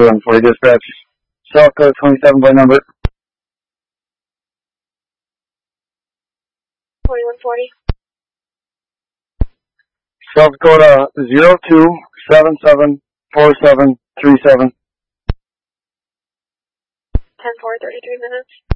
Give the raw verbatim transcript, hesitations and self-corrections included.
one forty dispatch. South Dakota twenty-seven by number. twenty-one forty. South Dakota zero two seven seven four seven three seven. ten four, thirty-three minutes.